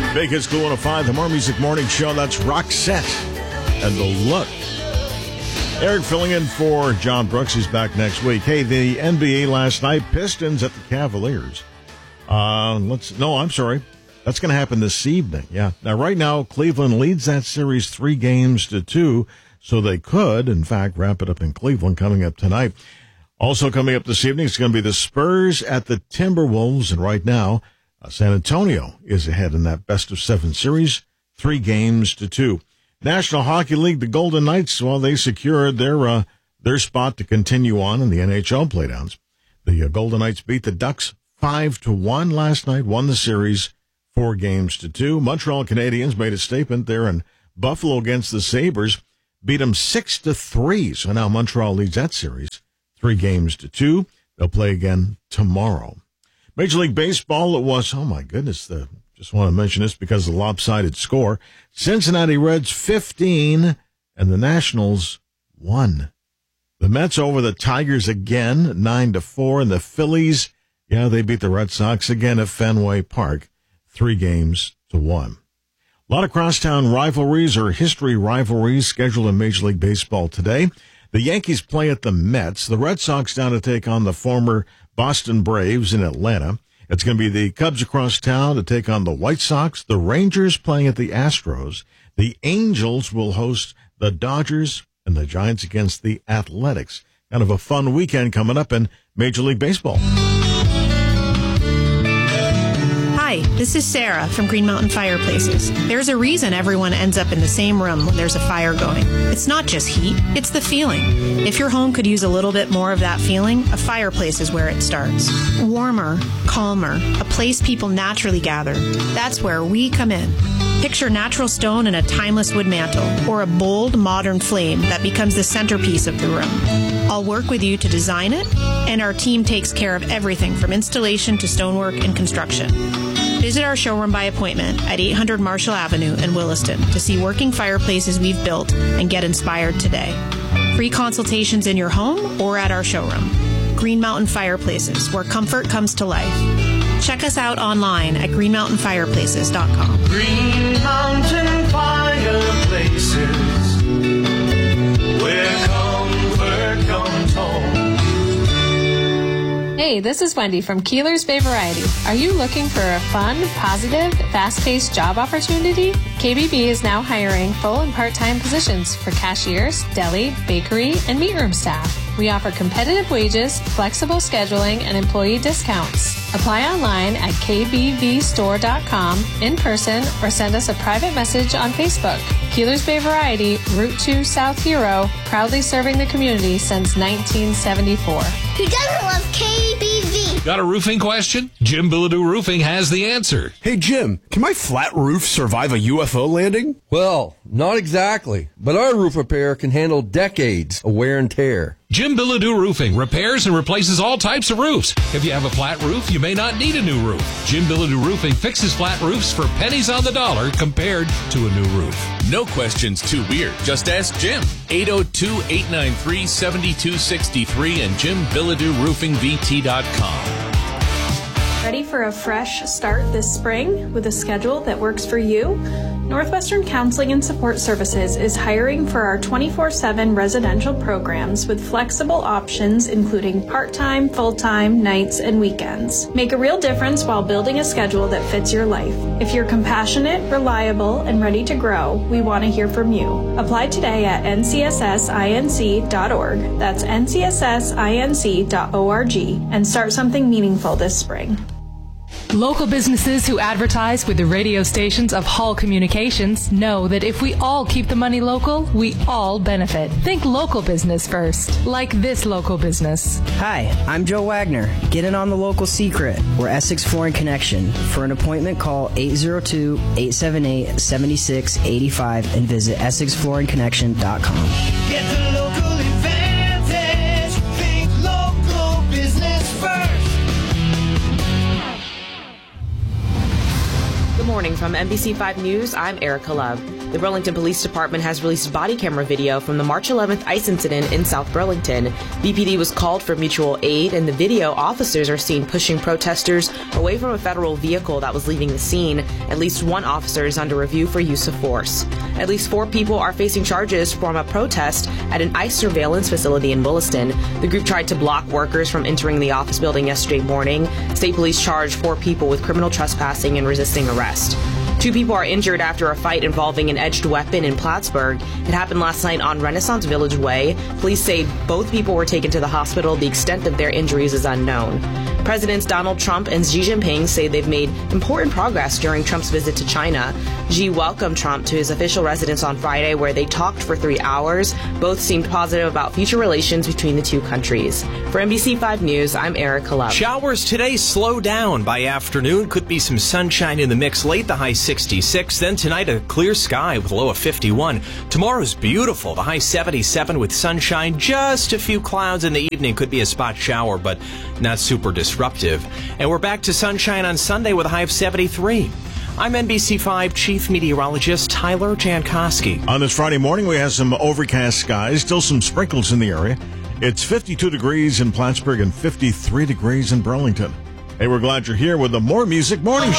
Big Hits Cool 105, the More Music Morning Show. That's Roxette and The Look. Eric filling in for John Brooks. He's back next week. Hey, the NBA last night, Pistons at the Cavaliers. I'm sorry. That's going to happen this evening. Yeah. Now, right now, Cleveland leads that series 3-2, so they could, in fact, wrap it up in Cleveland coming up tonight. Also coming up this evening, it's going to be the Spurs at the Timberwolves, and right now, San Antonio is ahead in that best-of-7 series, 3-2. National Hockey League, the Golden Knights, well, they secured their spot to continue on in the NHL playdowns. The Golden Knights beat the Ducks 5-1 last night, won the series 4-2. Montreal Canadiens made a statement there in Buffalo against the Sabres, beat them 6-3. So now Montreal leads that series 3-2. They'll play again tomorrow. Major League Baseball, it was, oh my goodness, just want to mention this because of the lopsided score. Cincinnati Reds 15 and the Nationals 1. The Mets over the Tigers again, 9-4, and the Phillies, they beat the Red Sox again at Fenway Park, 3-1. A lot of crosstown rivalries or history rivalries scheduled in Major League Baseball today. The Yankees play at the Mets. The Red Sox down to take on the former Boston Braves in Atlanta. It's going to be the Cubs across town to take on the White Sox. The Rangers playing at the Astros. The Angels will host the Dodgers, and the Giants against the Athletics. Kind of a fun weekend coming up in Major League Baseball. Hi, this is Sarah from Green Mountain Fireplaces. There's a reason everyone ends up in the same room when there's a fire going. It's not just heat, it's the feeling. If your home could use a little bit more of that feeling, a fireplace is where it starts. Warmer, calmer, a place people naturally gather. That's where we come in. Picture natural stone and a timeless wood mantle, or a bold, modern flame that becomes the centerpiece of the room. I'll work with you to design it, and our team takes care of everything from installation to stonework and construction. Visit our showroom by appointment at 800 Marshall Avenue in Williston to see working fireplaces we've built and get inspired today. Free consultations in your home or at our showroom. Green Mountain Fireplaces, where comfort comes to life. Check us out online at greenmountainfireplaces.com. Green Mountain Fireplaces, where comfort comes home. Hey, this is Wendy from Keeler's Bay Variety. Are you looking for a fun, positive, fast-paced job opportunity? KBB is now hiring full and part-time positions for cashiers, deli, bakery, and meat room staff. We offer competitive wages, flexible scheduling, and employee discounts. Apply online at kbvstore.com, in person, or send us a private message on Facebook. Keeler's Bay Variety, Route 2 South Hero, proudly serving the community since 1974. Who doesn't love KBV? Got a roofing question? Jim Billadou Roofing has the answer. Hey, Jim, can my flat roof survive a UFO landing? Well, not exactly, but our roof repair can handle decades of wear and tear. Jim Billadou Roofing repairs and replaces all types of roofs. If you have a flat roof, you may not need a new roof. Jim Billadou Roofing fixes flat roofs for pennies on the dollar compared to a new roof. No questions too weird. Just ask Jim. 802-893-7263 and JimBilladouRoofingVT.com. Ready for a fresh start this spring with a schedule that works for you? Northwestern Counseling and Support Services is hiring for our 24/7 residential programs with flexible options including part-time, full-time, nights, and weekends. Make a real difference while building a schedule that fits your life. If you're compassionate, reliable, and ready to grow, we want to hear from you. Apply today at ncssinc.org. That's ncssinc.org and start something meaningful this spring. Local businesses who advertise with the radio stations of Hall Communications know that if we all keep the money local, we all benefit. Think local business first, like this local business. Hi, I'm Joe Wagner. Get in on the local secret. We're Essex Flooring Connection. For an appointment, call 802-878-7685 and visit EssexFlooringConnection.com. Get the local advantage. Think local business first. Good morning from NBC5 News. I'm Erica Love. The Burlington Police Department has released body camera video from the March 11th ICE incident in South Burlington. BPD was called for mutual aid. In the video, officers are seen pushing protesters away from a federal vehicle that was leaving the scene. At least one officer is under review for use of force. At least 4 people are facing charges from a protest at an ICE surveillance facility in Williston. The group tried to block workers from entering the office building yesterday morning. State police charged 4 people with criminal trespassing and resisting arrest. 2 people are injured after a fight involving an edged weapon in Plattsburgh. It happened last night on Renaissance Village Way. Police say both people were taken to the hospital. The extent of their injuries is unknown. Presidents Donald Trump and Xi Jinping say they've made important progress during Trump's visit to China. Xi welcomed Trump to his official residence on Friday, where they talked for 3 hours. Both seemed positive about future relations between the 2 countries. For NBC5 News, I'm Erica Love. Showers today slow down by afternoon. Could be some sunshine in the mix late, the high 66. Then tonight, a clear sky with a low of 51. Tomorrow's beautiful, the high 77 with sunshine. Just a few clouds in the evening. Could be a spot shower, but not super disruptive. And we're back to sunshine on Sunday with a high of 73. I'm NBC5 Chief Meteorologist Tyler Jankowski. On this Friday morning, we have some overcast skies, still some sprinkles in the area. It's 52 degrees in Plattsburgh and 53 degrees in Burlington. Hey, we're glad you're here with the More Music Morning Show.